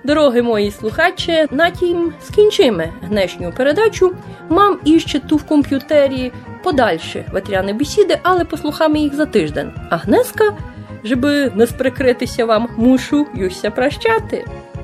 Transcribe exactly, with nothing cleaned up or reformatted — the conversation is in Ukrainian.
Дорогі мої слухачі, на тім скінчимо днешню передачу. Мам іще ту в комп'ютері подальше ветряні бесіди, але послухаємо їх за тиждень. А Гнеска, щоб не сприкритися вам, мушу юся прощати.